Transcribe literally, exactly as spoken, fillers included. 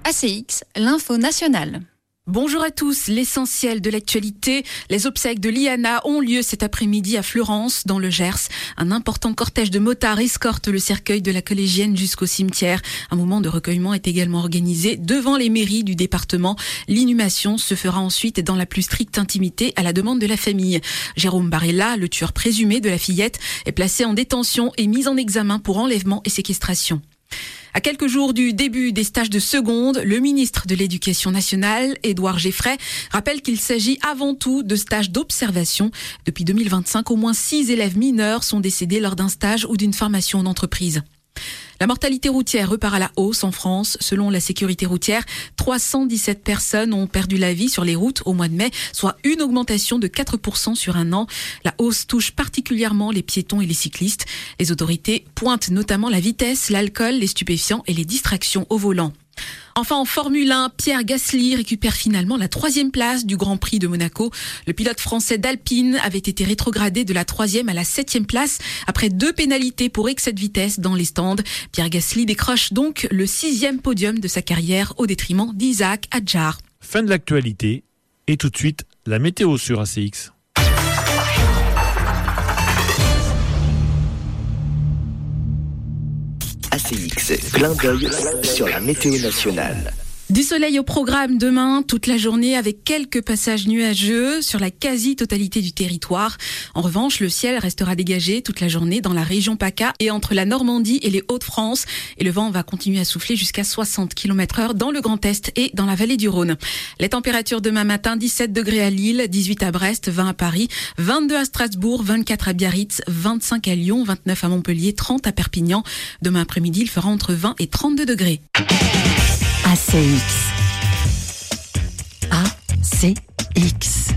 A C X, l'info nationale. Bonjour à tous, l'essentiel de l'actualité. Les obsèques de Liana ont lieu cet après-midi à Fleurance, dans le Gers. Un important cortège de motards escorte le cercueil de la collégienne jusqu'au cimetière. Un moment de recueillement est également organisé devant les mairies du département. L'inhumation se fera ensuite dans la plus stricte intimité à la demande de la famille. Jérôme Barella, le tueur présumé de la fillette, est placé en détention et mis en examen pour enlèvement et séquestration. À quelques jours du début des stages de seconde, le ministre de l'Éducation nationale, Édouard Geffray, rappelle qu'il s'agit avant tout de stages d'observation. Depuis deux mille vingt-cinq, au moins six élèves mineurs sont décédés lors d'un stage ou d'une formation en entreprise. La mortalité routière repart à la hausse en France. Selon la sécurité routière, trois cent dix-sept personnes ont perdu la vie sur les routes au mois de mai, soit une augmentation de quatre pour cent sur un an. La hausse touche particulièrement les piétons et les cyclistes. Les autorités pointent notamment la vitesse, l'alcool, les stupéfiants et les distractions au volant. Enfin, en Formule un, Pierre Gasly récupère finalement la troisième place du Grand Prix de Monaco. Le pilote français d'Alpine avait été rétrogradé de la troisième à la septième place après deux pénalités pour excès de vitesse dans les stands. Pierre Gasly décroche donc le sixième podium de sa carrière au détriment d'Isaac Hadjar. Fin de l'actualité et tout de suite la météo sur A C X. A C X, clin d'œil sur la météo nationale. Du soleil au programme demain, toute la journée avec quelques passages nuageux sur la quasi-totalité du territoire. En revanche, le ciel restera dégagé toute la journée dans la région PACA et entre la Normandie et les Hauts-de-France. Et le vent va continuer à souffler jusqu'à soixante kilomètres heure dans le Grand Est et dans la vallée du Rhône. Les températures demain matin, dix-sept degrés à Lille, dix-huit à Brest, vingt à Paris, vingt-deux à Strasbourg, vingt-quatre à Biarritz, vingt-cinq à Lyon, vingt-neuf à Montpellier, trente à Perpignan. Demain après-midi, il fera entre vingt et trente-deux degrés. A C X. A C X.